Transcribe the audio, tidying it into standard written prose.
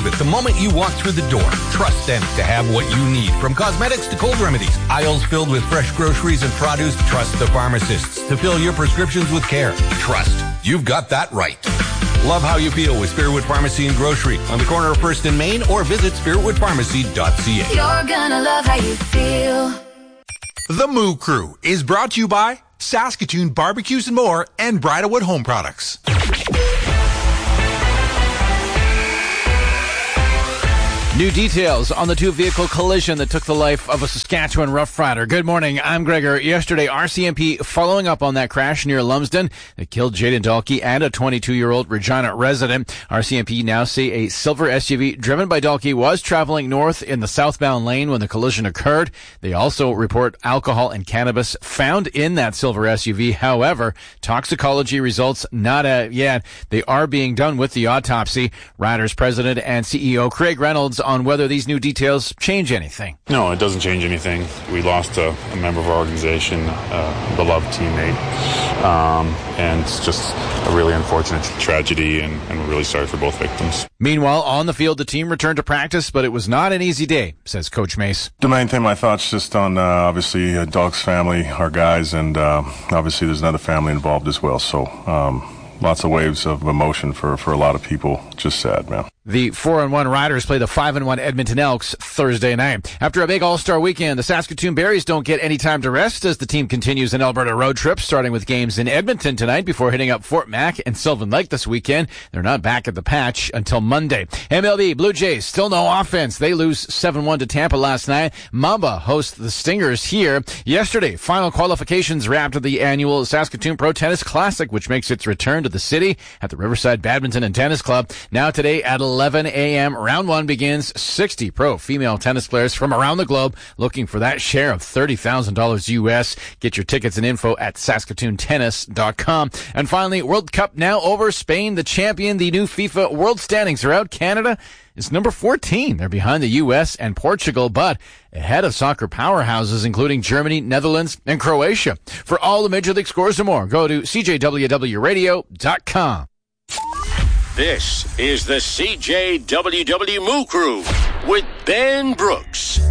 it the moment you walk through the door. Trust them to have what you need, from cosmetics to cold remedies. Aisles filled with fresh groceries and produce. Trust the pharmacists to fill your prescriptions with care. Trust. You've got that right. Love how you feel with Spiritwood Pharmacy and Grocery on the corner of 1st and Main, or visit spiritwoodpharmacy.ca. You're gonna love how you feel. The Moo Crew is brought to you by Saskatoon Barbecues and More and Bridalwood Home Products. New details on the two-vehicle collision that took the life of a Saskatchewan Rough Rider. Good morning, I'm Gregor. Yesterday, RCMP following up on that crash near Lumsden that killed Jaden Dalkey and a 22-year-old Regina resident. RCMP now say a silver SUV driven by Dalkey was traveling north in the southbound lane when the collision occurred. They also report alcohol and cannabis found in that silver SUV. However, toxicology results not yet. They are being done with the autopsy. Riders President and CEO Craig Reynolds on whether these new details change anything. No, it doesn't change anything. We lost a member of our organization, a beloved teammate, and it's just a really unfortunate tragedy, and we're really sorry for both victims. Meanwhile, on the field, the team returned to practice, but it was not an easy day, says Coach Mace. The main thing, my thoughts just on, obviously, Doug's family, our guys, and obviously there's another family involved as well, so lots of waves of emotion for a lot of people. Just sad, man. The 4-1 Riders play the 5-1 Edmonton Elks Thursday night. After a big All-Star weekend, the Saskatoon Berries don't get any time to rest as the team continues an Alberta road trip, starting with games in Edmonton tonight before hitting up Fort Mac and Sylvan Lake this weekend. They're not back at the patch until Monday. MLB, Blue Jays, still no offense. They lose 7-1 to Tampa last night. Mamba hosts the Stingers here. Yesterday, final qualifications wrapped at the annual Saskatoon Pro Tennis Classic, which makes its return to the city at the Riverside Badminton and Tennis Club. Now today at 11 a.m., round one begins. 60 pro female tennis players from around the globe looking for that share of $30,000 U.S. Get your tickets and info at SaskatoonTennis.com. And finally, World Cup now over. Spain, the champion. The new FIFA World Standings are out. Canada is number 14. They're behind the U.S. and Portugal, but ahead of soccer powerhouses, including Germany, Netherlands, and Croatia. For all the Major League scores and more, go to CJWWRadio.com. This is the CJWW Moo Crew with Ben Brooks.